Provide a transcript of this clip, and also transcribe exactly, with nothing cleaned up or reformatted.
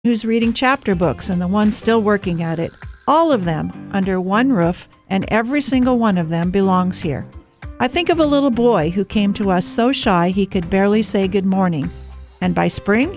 who's reading chapter books and the one still working at it. All of them under one roof, and every single one of them belongs here. I think of a little boy who came to us so shy he could barely say good morning. And by spring,